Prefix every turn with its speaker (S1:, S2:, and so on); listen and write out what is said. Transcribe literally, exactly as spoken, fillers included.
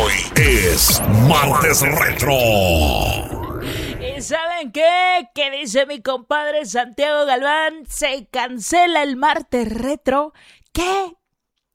S1: Hoy es Martes Retro.
S2: ¿Y saben qué? ¿Qué dice mi compadre Santiago Galván? Se cancela el Martes Retro. ¿Qué?